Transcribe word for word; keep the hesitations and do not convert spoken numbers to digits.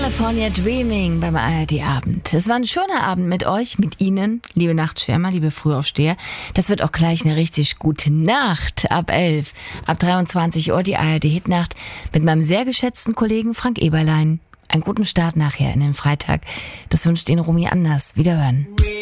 California Dreaming beim A R D-Abend. Es war ein schöner Abend mit euch, mit Ihnen, liebe Nachtschwärmer, liebe Frühaufsteher. Das wird auch gleich eine richtig gute Nacht ab elf, ab dreiundzwanzig Uhr die A R D-Hitnacht mit meinem sehr geschätzten Kollegen Frank Eberlein. Einen guten Start nachher in den Freitag. Das wünscht Ihnen Romy Anders. Wiederhören.